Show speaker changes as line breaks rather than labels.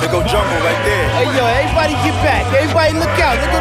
There go Jungle right there.
Hey, yo, everybody get back. Everybody look out. Look